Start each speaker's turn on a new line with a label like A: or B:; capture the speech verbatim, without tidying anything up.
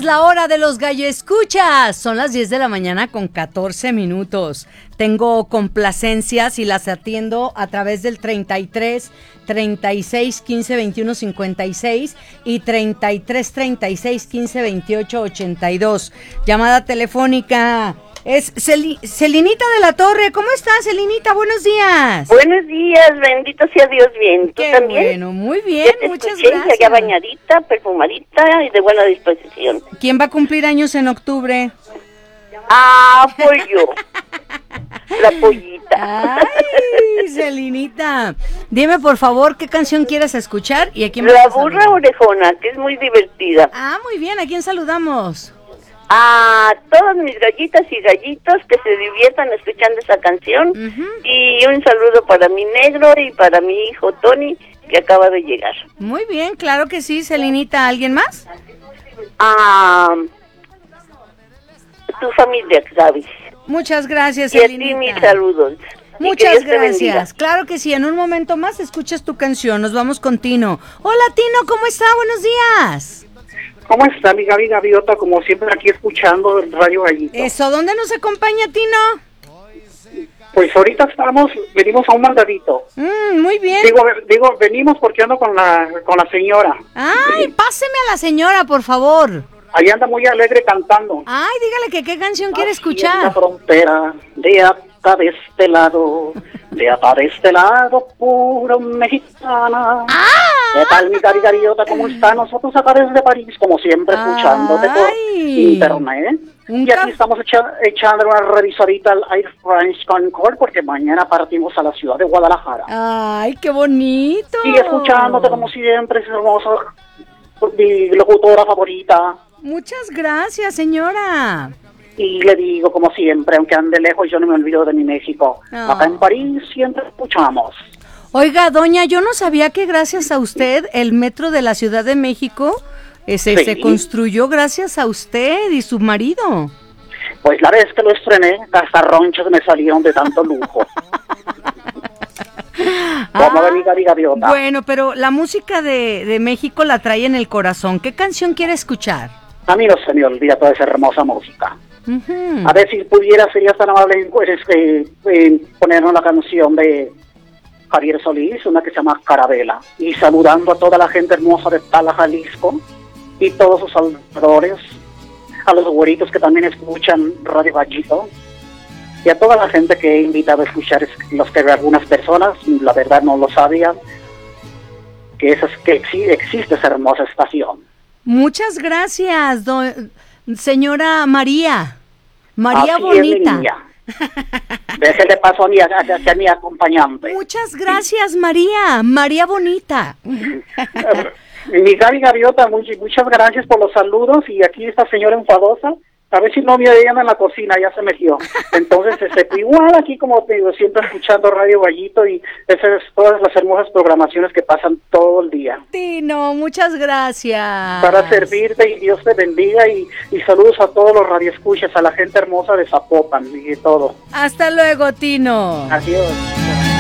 A: Es la hora de los gallo escuchas. Son las diez de la mañana con catorce minutos. Tengo complacencias y las atiendo a través del treinta y tres, treinta y seis, quince, veintiuno, cincuenta y seis y treinta y tres, treinta y seis, quince, veintiocho, ochenta y dos. Llamada telefónica. Es Cel- Celinita de la Torre. ¿Cómo estás, Celinita? Buenos días.
B: Buenos días, bendito sea Dios, bien. ¿Tú
A: Qué
B: también?
A: Bueno, muy bien,
B: Ya te
A: muchas
B: escuché,
A: gracias.
B: Ya bañadita, perfumadita y de buena disposición.
A: ¿Quién va a cumplir años en octubre?
B: Ah, pues yo. La pollita.
A: Ay, Celinita. Dime, por favor, ¿qué canción quieres escuchar? ¿Y a quién vas
B: La
A: a
B: burra
A: saludar?
B: orejona, que es muy divertida.
A: Ah, muy bien. ¿A quién saludamos?
B: A todas mis gallitas y gallitos que se diviertan escuchando esa canción.
A: Ujú.
B: Y un saludo para mi negro y para mi hijo Tony, que acaba de llegar.
A: Muy bien, claro que sí, Celinita. ¿Alguien más?
B: A tu familia, Gaby.
A: Muchas gracias,
B: Y a ti
A: Celinita.
B: mis saludos. Y que
A: Muchas
B: Dios te bendiga.
A: gracias. Claro que sí, en un momento más escuchas tu canción. Nos vamos con Tino. Hola, Tino, ¿cómo está? Buenos días.
C: ¿Cómo está mi Gaby Gaviota? Como siempre aquí escuchando el Radio Gallito.
A: Eso, ¿dónde nos acompaña, Tino?
C: Pues ahorita estamos, venimos a un mandadito.
A: Mm, muy bien.
C: Digo, digo, venimos porque ando con la, con la señora.
A: Ay, páseme a la señora, por favor.
C: Ahí anda muy alegre cantando.
A: Ay, dígale que qué canción quiere
C: Así en la
A: escuchar.
C: frontera, de acá de este lado, de acá de este lado, puro mexicana.
A: ¡Ah!
C: ¿Qué tal mi Gaby Gaviota? ¿Cómo está? Nosotros acá desde París, como siempre, escuchándote por
A: Ay.
C: internet.
A: Un
C: Y aquí
A: ca-
C: estamos echa- echando una revisadita al Air France Concorde porque mañana partimos a la ciudad de Guadalajara.
A: Ay, qué bonito.
C: Y escuchándote como siempre, es hermoso, mi locutora favorita.
A: Muchas gracias, señora.
C: Y le digo como siempre, aunque ande lejos, yo no me olvido de mi México.
A: Ah.
C: Acá en París siempre escuchamos.
A: Oiga, doña, yo no sabía que gracias a usted el metro de la Ciudad de México eh, se,
C: Sí.
A: se construyó gracias a usted y su marido.
C: Pues la vez que lo estrené, hasta ronchas me salieron de tanto lujo. Como
A: Ah,
C: de mi Gaby Gaviota.
A: Bueno, pero la música de, de México la trae en el corazón. ¿Qué canción quiere escuchar?
C: A mí no se me olvida toda esa hermosa música.
A: Ujú.
C: A ver si pudiera, sería tan amable en, pues, eh, en ponernos la canción de Javier Solís, una que se llama Carabela. Y saludando a toda la gente hermosa de Tala, Jalisco, y todos sus salvadores, a los güeritos que también escuchan Radio Gallito, y a toda la gente que he invitado a escuchar, es- los que algunas personas, la verdad no lo sabían, que, esas, que exi- existe esa hermosa estación.
A: Muchas gracias, do- señora María. María
C: Así es, mi
A: Bonita.
C: niña. Déjele paso a mi, a, a mi acompañante.
A: Muchas gracias, María. María Bonita.
C: Mi Gaby Gaviota, much- muchas gracias por los saludos. Y aquí esta señora enfadosa, a ver si no me oían en la cocina, ya se metió. Entonces, este, pues, igual aquí, como te digo, siempre escuchando Radio Gallito y esas todas las hermosas programaciones que pasan todo el día.
A: Tino, muchas gracias.
C: Para servirte y Dios te bendiga. Y, y saludos a todos los radioescuchas, a la gente hermosa de Zapopan y de todo.
A: Hasta luego, Tino.
C: Adiós.